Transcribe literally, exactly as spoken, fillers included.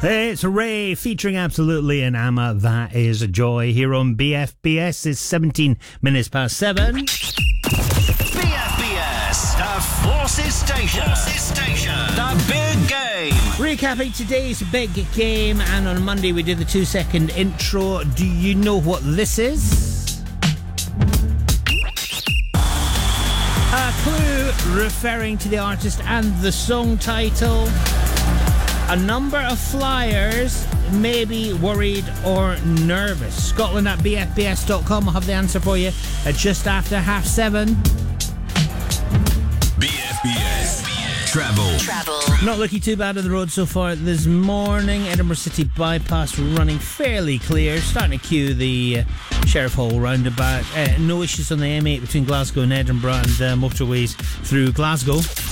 It's Ray featuring Absolutely and Amma. That is a joy here on B F B S. It's seventeen minutes past seven. B F B S, the Forces Station. Forces Station. The big game. Recapping today's big game, and on Monday we did the two second intro. Do you know what this is? A clue referring to the artist and the song title. A number of flyers may be worried or nervous. Scotland at b f b s dot com. I'll have the answer for you at just after half seven. B F B S Travel. Travel. Not looking too bad on the road so far this morning. Edinburgh City bypass running fairly clear. Starting to queue the uh, Sheriff Hall roundabout. Uh, no issues on the M eight between Glasgow and Edinburgh, and uh, motorways through Glasgow.